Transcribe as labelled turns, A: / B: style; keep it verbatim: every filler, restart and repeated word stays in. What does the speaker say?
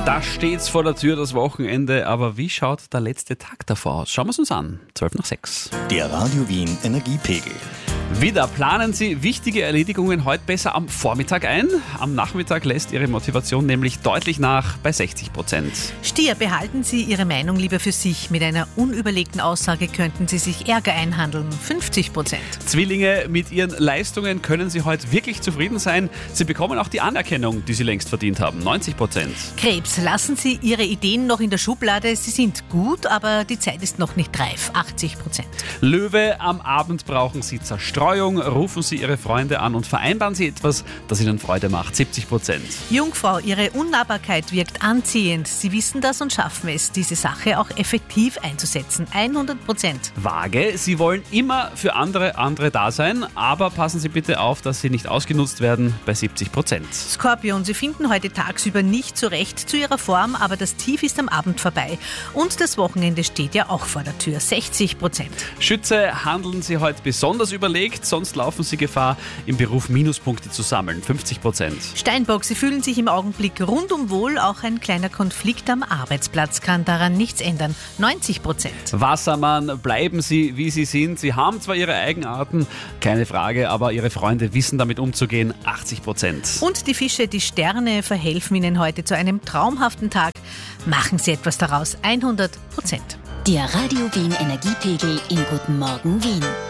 A: Da steht's vor der Tür, das Wochenende. Aber wie schaut der letzte Tag davor aus? Schauen wir es uns an. zwölf nach sechs.
B: Der Radio Wien Energiepegel.
A: Wieder planen Sie wichtige Erledigungen heute besser am Vormittag ein. Am Nachmittag lässt Ihre Motivation nämlich deutlich nach bei sechzig Prozent.
C: Stier, behalten Sie Ihre Meinung lieber für sich. Mit einer unüberlegten Aussage könnten Sie sich Ärger einhandeln. fünfzig Prozent.
A: Zwillinge, mit Ihren Leistungen können Sie heute wirklich zufrieden sein. Sie bekommen auch die Anerkennung, die Sie längst verdient haben. neunzig Prozent.
C: Krebs, lassen Sie Ihre Ideen noch in der Schublade. Sie sind gut, aber die Zeit ist noch nicht reif. achtzig Prozent.
A: Löwe, am Abend brauchen Sie Zerstreuung. Rufen Sie Ihre Freunde an und vereinbaren Sie etwas, das Ihnen Freude macht. siebzig Prozent.
C: Jungfrau, Ihre Unnahbarkeit wirkt anziehend. Sie wissen das und schaffen es, diese Sache auch effektiv einzusetzen. hundert Prozent.
A: Waage, Sie wollen immer für andere andere da sein, aber passen Sie bitte auf, dass Sie nicht ausgenutzt werden, bei siebzig Prozent.
C: Skorpion, Sie finden heute tagsüber nicht zurecht zu Ihrer Form, aber das Tief ist am Abend vorbei. Und das Wochenende steht ja auch vor der Tür. sechzig Prozent.
A: Schütze, handeln Sie heute besonders überlegt, sonst laufen Sie Gefahr, im Beruf Minuspunkte zu sammeln. fünfzig Prozent.
C: Steinbock, Sie fühlen sich im Augenblick rundum wohl. Auch ein kleiner Konflikt am Arbeitsplatz kann daran nichts ändern. neunzig Prozent.
A: Wassermann, bleiben Sie, wie Sie sind. Sie haben zwar Ihre Eigenarten, keine Frage, aber Ihre Freunde wissen damit umzugehen. achtzig Prozent.
C: Und die Fische, die Sterne verhelfen Ihnen heute zu einem traumhaften Tag. Machen Sie etwas daraus. hundert Prozent.
D: Der Radio Wien Energiepegel in Guten Morgen Wien.